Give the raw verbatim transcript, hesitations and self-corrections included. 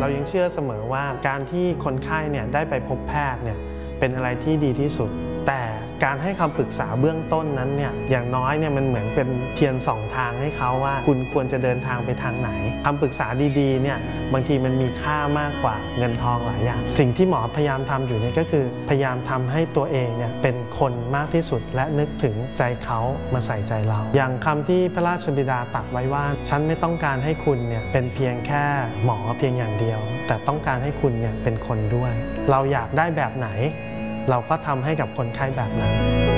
เรายังเชื่อเสมอว่าการที่คนไข้เนี่ยได้ไปพบแพทย์เนี่ยเป็นอะไรที่ดีที่สุดแต่การให้คำปรึกษาเบื้องต้นนั้นเนี่ยอย่างน้อยเนี่ยมันเหมือนเป็นเทียนสองทางให้เขาว่าคุณควรจะเดินทางไปทางไหนคำปรึกษาดีๆเนี่ยบางทีมันมีค่ามากกว่าเงินทองหลายอย่างสิ่งที่หมอพยายามทำอยู่เนี่ยก็คือพยายามทำให้ตัวเองเนี่ยเป็นคนมากที่สุดและนึกถึงใจเขามาใส่ใจเราอย่างคำที่พระราชบิดาตรัสไว้ว่าฉันไม่ต้องการให้คุณเนี่ยเป็นเพียงแค่หมอเพียงอย่างเดียวแต่ต้องการให้คุณเนี่ยเป็นคนด้วยเราอยากได้แบบไหนเราก็ทำให้กับคนไข้แบบนั้น